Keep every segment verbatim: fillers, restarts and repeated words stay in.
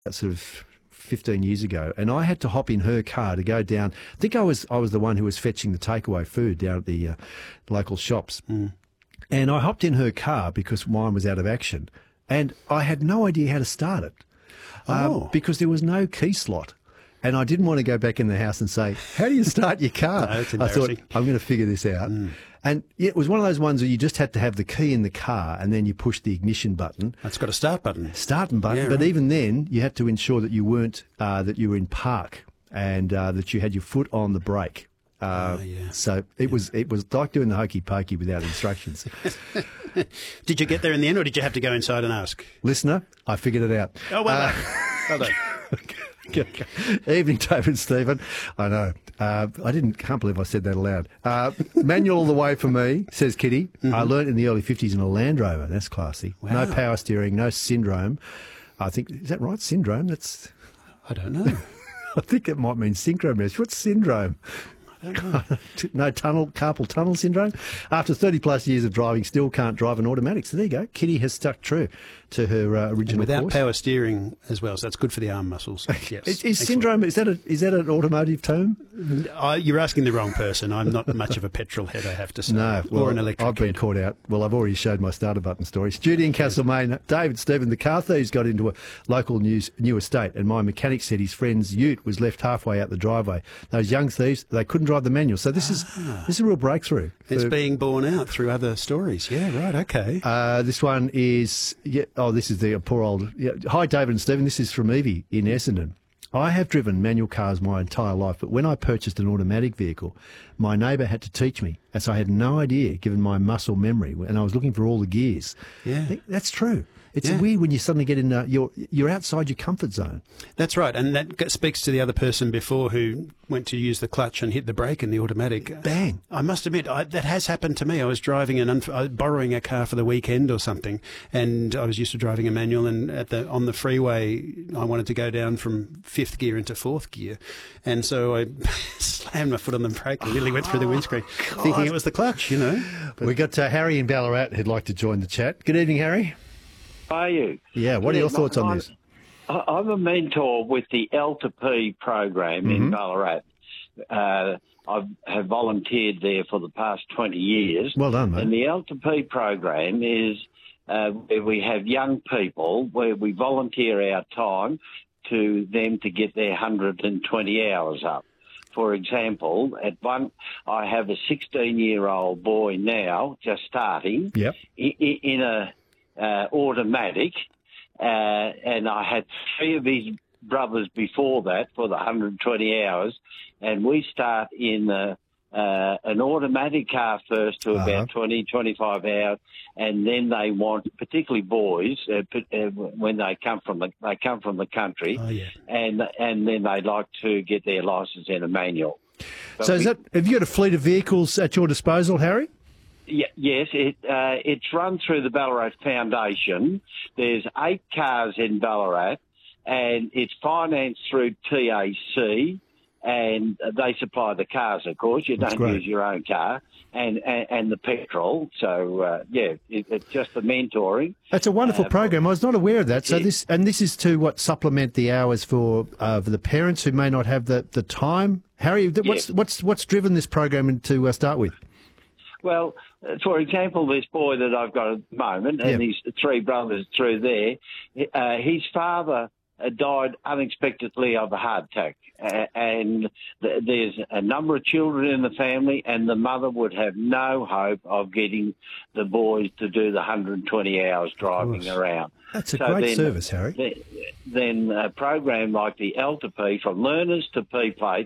sort of fifteen years ago, and I had to hop in her car to go down. I think I was I was the one who was fetching the takeaway food down at the uh, local shops. Mm. And I hopped in her car because mine was out of action, and I had no idea how to start it um, Oh. because there was no key slot. And I didn't want to go back in the house and say, how do you start your car? No, it's I thought, embarrassing. I'm going to figure this out. Mm. And yeah, it was one of those ones where you just had to have the key in the car and then you push the ignition button. It's got a start button. Starting button, Yeah, but right. even then, you had to ensure that you weren't uh, that you were in park and uh, that you had your foot on the brake. Uh, Oh, yeah. So it was it was like doing the hokey pokey without instructions. Did you get there in the end, or did you have to go inside and ask? Listener, I figured it out. Oh, well Uh, done. Well done. Evening, David and Stephen. I know. Uh, I didn't. Can't believe I said that aloud. Uh, manual all the way for me, says Kitty. Mm-hmm. I learnt in the early fifties in a Land Rover. That's classy. Wow. No power steering, no syndrome. I think is that right? Syndrome. That's. I don't know. I think it might mean synchromesh. What's syndrome? No tunnel, carpal tunnel syndrome. After thirty plus years of driving, still can't drive an automatic. So there you go. Kitty has stuck true to her uh, And original without course. power steering as well, so that's good for the arm muscles. Yes. Is, is Excellent. syndrome, is that, a, is that an automotive term? Uh, you're asking the wrong person. I'm not much of a petrol head, I have to say. No, well, or an electric I've been head. caught out. Well, I've already showed my starter button story. Studio in Castlemaine, David, Stephen, the car thieves got into a local news, new estate, and my mechanic said his friend's ute was left halfway out the driveway. Those young thieves, they couldn't drive the manual. So this is this is a real breakthrough. It's for- being borne out through other stories. Yeah, right, okay. Uh, this one is, yeah, oh, this is the poor old, yeah. Hi, David and Stephen. This is from Evie in Essendon. I have driven manual cars my entire life, but when I purchased an automatic vehicle, my neighbour had to teach me, as I had no idea, given my muscle memory, and I was looking for all the gears. Yeah. I think that's true. It's Yeah. weird when you suddenly get in, uh, you're, you're outside your comfort zone. That's right, and that g- speaks to the other person before who went to use the clutch and hit the brake in the automatic. Bang. I must admit, I, that has happened to me. I was driving an unf- uh, borrowing a car for the weekend or something, and I was used to driving a manual. And at the on the freeway, I wanted to go down from fifth gear into fourth gear, and so I slammed my foot on the brake and nearly went through the windscreen, thinking it was the clutch. You know, we got uh, Harry in Ballarat who'd like to join the chat. Good evening, Harry. Are you? Yeah, what are Yeah, your thoughts on I'm- this? I- I'm a mentor with the L T P program in Ballarat. Uh, I have volunteered there for the past twenty years. Well done, mate. And the L T P program is uh, where we have young people, where we volunteer our time to them to get their one hundred twenty hours up. For example, at one, I have a sixteen-year-old boy now, just starting, Yep. i- i- in a uh, automatic, uh, and I had three of his brothers before that for the one hundred twenty hours, and we start in uh, uh, an automatic car first to Uh-huh. about twenty, twenty-five hours, and then they want, particularly boys, uh, p- uh, when they come from the they come from the country, Oh, yeah. and and then they like to get their license in a manual. But So is we- that, have you got a fleet of vehicles at your disposal, Harry? Ye- Yes, it, uh, it's run through the Ballarat Foundation. There's eight cars in Ballarat, and it's financed through T A C, and they supply the cars, of course. You That's don't great. use your own car, and, and, and the petrol. So, uh, yeah, it, it's just the mentoring. That's a wonderful Uh, program. I was not aware of that. So Yeah. this and this is to what supplement the hours for uh, for the parents who may not have the, the time. Harry, th- what's Yeah. what's what's driven this program to uh, start with? Well, uh, for example, this boy that I've got at the moment and Yeah. his three brothers through there, uh, his father uh, died unexpectedly of a heart attack. Uh, and th- there's a number of children in the family, and the mother would have no hope of getting the boys to do the one hundred twenty hours driving course. around. That's a So great then- service, Harry. Then, then a program like the L T P, from learners to P-plate,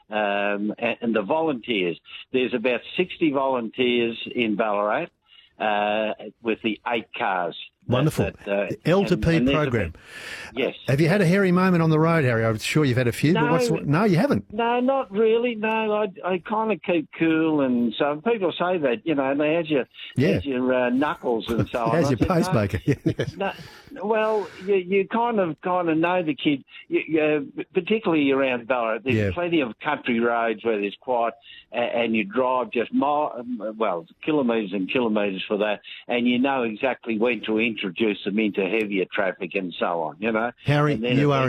um, and, and the volunteers. There's about sixty volunteers in Ballarat uh, with the eight cars. Wonderful. That, uh, The L T P and- and there's program. about- yes. Have you had a hairy moment on the road, Harry? I'm sure you've had a few. But No. what's no, you haven't. No, not really. No, I, I kind of keep cool, and so people say that, you know, they has your, Yeah. has your uh, knuckles and so on. How's I your said, no, pacemaker? Yes. No, well, you, you kind of kind of know the kid, you, you, particularly around Ballarat. There's Yeah. plenty of country roads where there's quiet, uh, and you drive just mile, well, kilometres and kilometres for that, and you know exactly when to introduce them into heavier traffic and so on. You know, Harry, And then you it- are